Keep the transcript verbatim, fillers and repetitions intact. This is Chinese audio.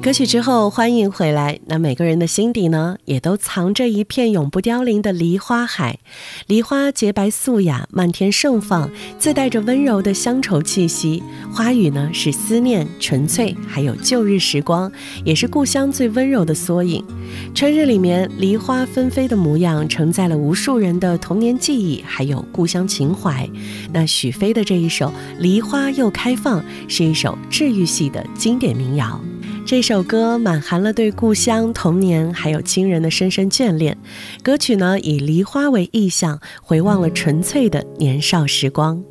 歌曲之后欢迎回来。那每个人的心底呢，也都藏着一片永不凋零的梨花海。梨花洁白素雅，漫天盛放，自带着温柔的乡愁气息。花语呢是思念、纯粹，还有旧日时光，也是故乡最温柔的缩影。春日里面，梨花纷飞的模样承载了无数人的童年记忆，还有故乡情怀。那许飞的这一首《梨花又开放》是一首治愈系的经典民谣。这首歌满含了对故乡、童年还有亲人的深深眷恋。歌曲呢以梨花为意象，回望了纯粹的年少时光。